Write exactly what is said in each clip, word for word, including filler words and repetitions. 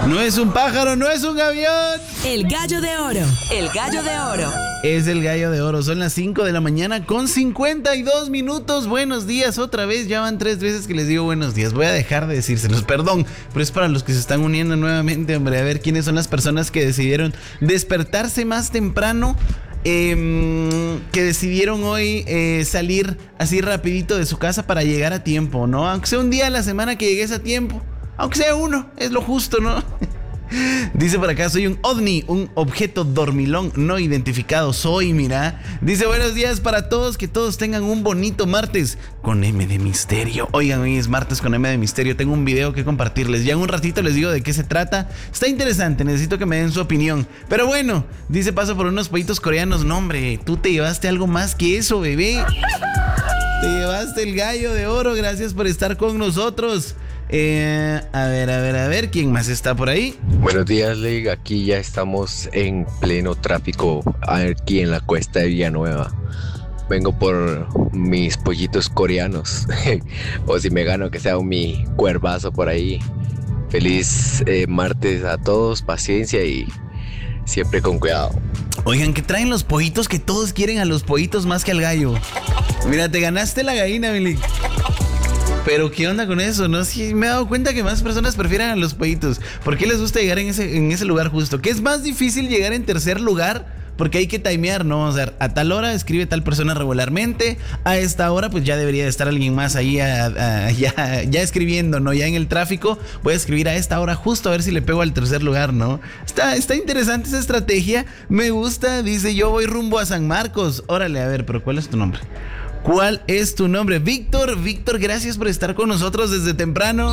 No es un pájaro, no es un avión. El gallo de oro. El gallo de oro. Es el gallo de oro. Son las cinco de la mañana con cincuenta y dos minutos. Buenos días otra vez. Ya van tres veces que les digo buenos días. Voy a dejar de decírselos, perdón. Pero es para los que se están uniendo nuevamente, hombre. A ver quiénes son las personas que decidieron despertarse más temprano. Eh, que decidieron hoy eh, salir así rapidito de su casa para llegar a tiempo, ¿no? Aunque sea un día a la semana que llegues a tiempo. Aunque sea uno, es lo justo, ¿no? Dice por acá, soy un ovni, un objeto dormilón no identificado. Soy, mira. Dice, buenos días para todos, que todos tengan un bonito martes con M de misterio. Oigan, hoy es martes con M de misterio. Tengo un video que compartirles. Ya en un ratito les digo de qué se trata. Está interesante, necesito que me den su opinión. Pero bueno, dice, paso por unos pollitos coreanos. No, hombre, tú te llevaste algo más que eso, bebé. Te llevaste el gallo de oro. Gracias por estar con nosotros. Eh, a ver, a ver, a ver, ¿quién más está por ahí? Buenos días, Leg. Aquí ya estamos en pleno tráfico aquí en la cuesta de Villanueva. Vengo por mis pollitos coreanos. O si me gano que sea un mi cuervazo por ahí. Feliz eh, martes a todos, paciencia y siempre con cuidado. Oigan, ¿qué traen los pollitos? Que todos quieren a los pollitos más que al gallo. Mira, te ganaste la gallina, Milik. Pero ¿qué onda con eso? No, sí, me he dado cuenta que más personas prefieren a los pollitos. ¿Por qué les gusta llegar en ese, en ese lugar justo? Que es más difícil llegar en tercer lugar porque hay que timear, ¿no? O sea, a tal hora escribe tal persona regularmente. A esta hora pues ya debería de estar alguien más ahí a, a, ya, ya escribiendo, ¿no? Ya en el tráfico voy a escribir a esta hora justo a ver si le pego al tercer lugar, ¿no? Está, está interesante esa estrategia. Me gusta. Dice, yo voy rumbo a San Marcos. Órale, a ver, pero ¿cuál es tu nombre? ¿Cuál es tu nombre? Víctor, Víctor, gracias por estar con nosotros desde temprano.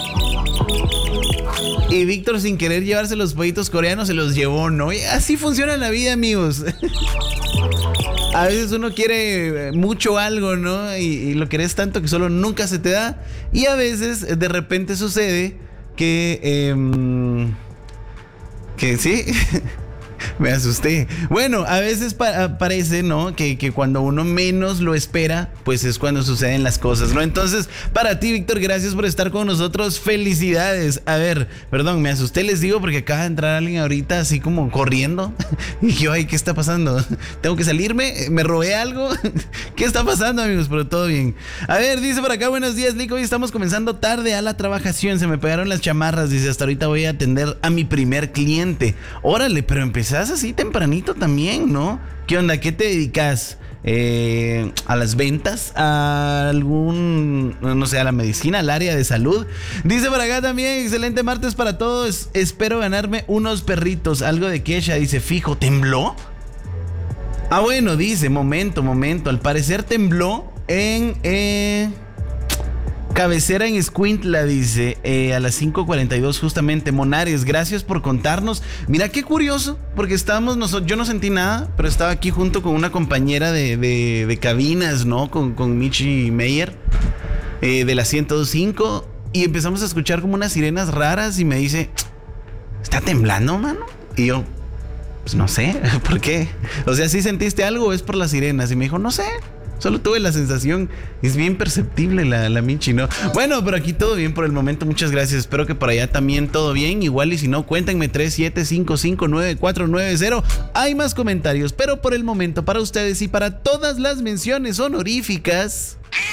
Y Víctor, sin querer llevarse los pollitos coreanos, se los llevó, ¿no? Y así funciona la vida, amigos. A veces uno quiere mucho algo, ¿no? Y, y lo querés tanto que solo nunca se te da. Y a veces, de repente sucede que... Eh, que sí... Me asusté. Bueno, a veces pa- parece, ¿no? Que, que cuando uno menos lo espera, pues es cuando suceden las cosas, ¿no? Entonces, para ti, Víctor, gracias por estar con nosotros. Felicidades. A ver, perdón, me asusté, les digo, porque acaba de entrar alguien ahorita así como corriendo. Y yo, ay, ¿qué está pasando? ¿Tengo que salirme? ¿Me robé algo? ¿Qué está pasando, amigos? Pero todo bien. A ver, dice por acá, buenos días, Lico. Hoy estamos comenzando tarde a la trabajación. Se me pegaron las chamarras. Dice, hasta ahorita voy a atender a mi primer cliente. Órale, pero empecé así tempranito también, ¿no? ¿Qué onda? ¿Qué te dedicas? Eh, ¿A las ventas? ¿A algún, no sé, a la medicina, al área de salud? Dice por acá también, excelente martes para todos. Espero ganarme unos perritos. Algo de Kesha, dice, fijo, ¿tembló? Ah, bueno, dice, momento, momento. Al parecer tembló en... Eh... Cabecera en Escuintla, dice, eh, a las cinco cuarenta y dos justamente. Monares, gracias por contarnos. Mira qué curioso, porque estábamos, nosotros, yo no sentí nada, pero estaba aquí junto con una compañera de, de, de cabinas, ¿no? Con, con Michi Meyer, eh, de la ciento dos punto cinco, y empezamos a escuchar como unas sirenas raras y me dice, ¿está temblando, mano? Y yo, pues no sé, ¿por qué? O sea, ¿sí sentiste algo o es por las sirenas? Y me dijo, no sé. Solo tuve la sensación, es bien perceptible la, la Michi, ¿no? Bueno, pero aquí todo bien por el momento, muchas gracias. Espero que por allá también todo bien. Igual y si no, cuéntenme tres siete cinco cinco nueve cuatro nueve cero. Hay más comentarios, pero por el momento para ustedes y para todas las menciones honoríficas...